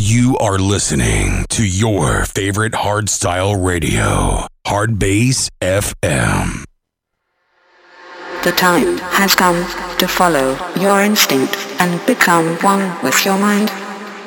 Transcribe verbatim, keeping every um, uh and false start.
You are listening to your favorite hardstyle radio, Hardbass F M. The time has come to follow your instinct and become one with your mind.